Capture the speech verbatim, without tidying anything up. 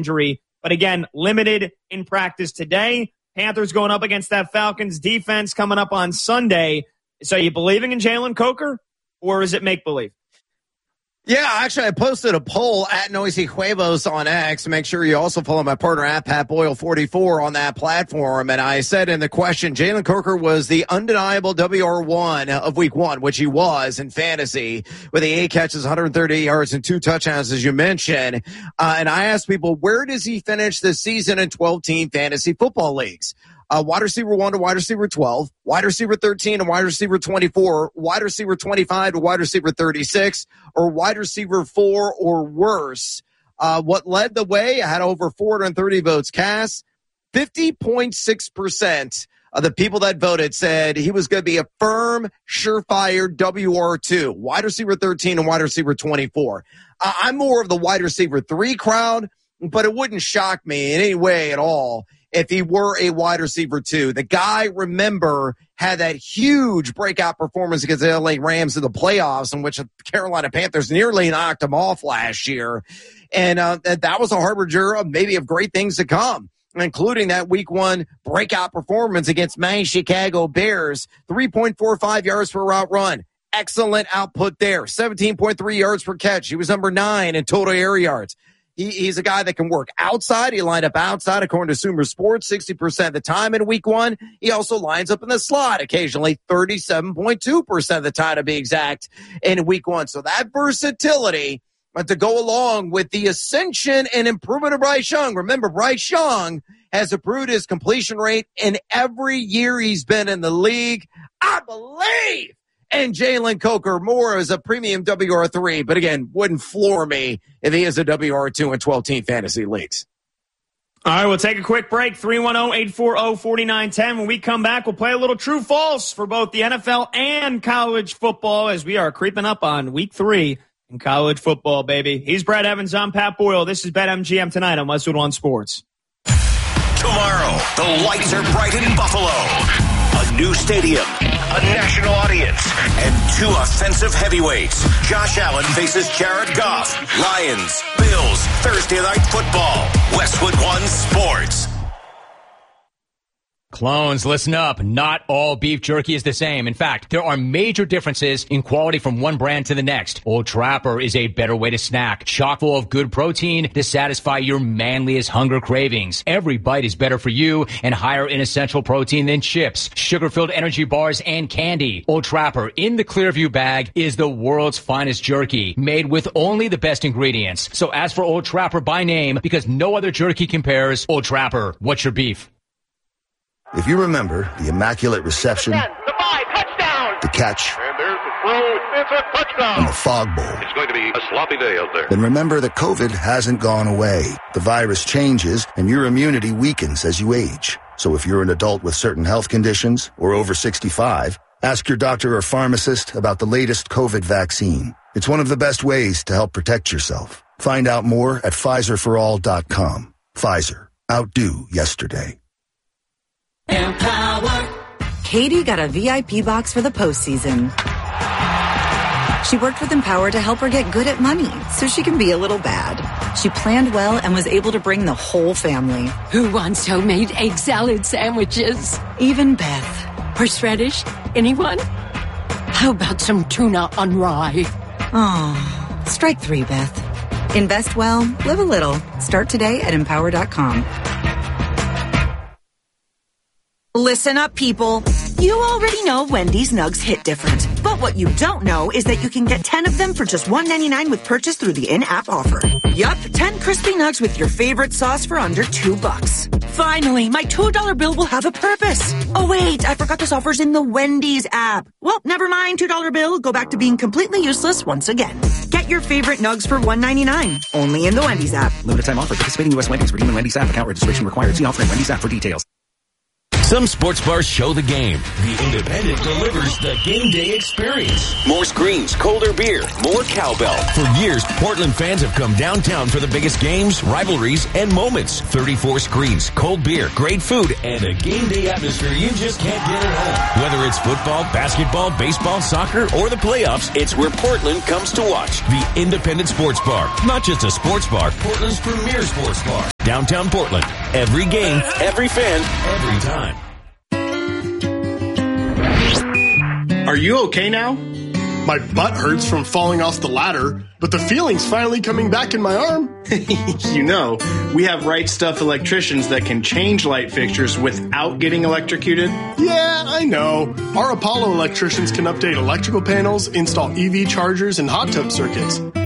injury. But again, limited in practice today. Panthers going up against that Falcons defense coming up on Sunday. So are you believing in Jalen Coker, or is it make-believe? Yeah, actually, I posted a poll at Noisy Huevos on X. Make sure you also follow my partner at Pat Boyle forty-four on that platform. And I said in the question, Jalen Coker was the undeniable W R one of week one, which he was in fantasy with the eight catches, one hundred thirty yards, and two touchdowns, as you mentioned. Uh, and I asked people, where does he finish this season in twelve-team fantasy football leagues? Uh, wide receiver one to wide receiver twelve, wide receiver thirteen to wide receiver twenty-four, wide receiver twenty-five to wide receiver thirty-six, or wide receiver four or worse. Uh, what led the way? I had over four hundred thirty votes cast. fifty point six percent of the people that voted said he was going to be a firm, surefire W R two, wide receiver thirteen and wide receiver twenty-four. Uh, I'm more of the wide receiver three crowd, but it wouldn't shock me in any way at all if he were a wide receiver two. The guy, remember, had that huge breakout performance against the L A Rams in the playoffs, in which the Carolina Panthers nearly knocked him off last year. And uh, that was a harbinger of maybe of great things to come, including that week one breakout performance against my Chicago Bears. three point four five yards per route run. Excellent output there. seventeen point three yards per catch. He was number nine in total air yards. He, he's a guy that can work outside. He lined up outside, according to Sumer Sports, sixty percent of the time in week one. He also lines up in the slot occasionally, thirty-seven point two percent of the time to be exact in week one. So that versatility uh, to go along with the ascension and improvement of Bryce Young. Remember, Bryce Young has improved his completion rate in every year he's been in the league. I believe. And Jalen Coker more as a premium W R three, but again, wouldn't floor me if he is a W R two in twelve-team fantasy leagues. All right, we'll take a quick break. three one zero, eight four zero, four nine one zero. When we come back, we'll play a little true-false for both the N F L and college football as we are creeping up on week three in college football, baby. He's Brad Evans. I'm Pat Boyle. This is BetMGM tonight on Westwood One Sports. Tomorrow, the lights are bright in Buffalo. A new stadium, a national audience, and two offensive heavyweights. Josh Allen faces Jared Goff. Lions, Bills, Thursday Night Football. Westwood One Sports. Clones, listen up. Not all beef jerky is the same. In fact, there are major differences in quality from one brand to the next. Old Trapper is a better way to snack, chock full of good protein to satisfy your manliest hunger cravings. Every bite is better for you and higher in essential protein than chips, sugar-filled energy bars, and candy. Old Trapper in the Clearview bag is the world's finest jerky, made with only the best ingredients. So ask for Old Trapper by name because no other jerky compares. Old Trapper, what's your beef? If you remember the immaculate reception, ten, the five, touchdown, the catch, and there's the throw, it's a touchdown, and the fog bowl, it's going to be a sloppy day out there. Then remember that COVID hasn't gone away. The virus changes, and your immunity weakens as you age. So if you're an adult with certain health conditions or over sixty-five, ask your doctor or pharmacist about the latest COVID vaccine. It's one of the best ways to help protect yourself. Find out more at Pfizer for all dot com. Pfizer. Outdo yesterday. Empower. Katie got a V I P box for the postseason. She worked with Empower to help her get good at money so she can be a little bad. She planned well and was able to bring the whole family. Who wants homemade egg salad sandwiches? Even Beth. Horseradish? Anyone? How about some tuna on rye? Oh, strike three, Beth. Invest well, live a little. Start today at empower dot com. Listen up, people. You already know Wendy's Nugs hit different. But what you don't know is that you can get ten of them for just one ninety-nine with purchase through the in-app offer. Yup, ten crispy nugs with your favorite sauce for under two bucks. Finally, my two dollar bill will have a purpose. Oh wait, I forgot this offer's in the Wendy's app. Well, never mind, two dollar bill. Go back to being completely useless once again. Get your favorite nugs for one ninety-nine. Only in the Wendy's app. Limited time offer. Participating U S Wendy's. Redeem in Wendy's app. Account registration required. See offer in Wendy's app for details. Some sports bars show the game. The Independent delivers the game day experience. More screens, colder beer, more cowbell. For years, Portland fans have come downtown for the biggest games, rivalries, and moments. thirty-four screens, cold beer, great food, and a game day atmosphere you just can't get at home. Whether it's football, basketball, baseball, soccer, or the playoffs, it's where Portland comes to watch. The Independent Sports Bar. Not just a sports bar, Portland's premier sports bar. Downtown Portland. Every game, every fan, every time. Are you okay now? My butt hurts from falling off the ladder, but the feeling's finally coming back in my arm. You know, we have Right Stuff electricians that can change light fixtures without getting electrocuted. Yeah, I know. Our Apollo electricians can update electrical panels, install E V chargers, and hot tub circuits.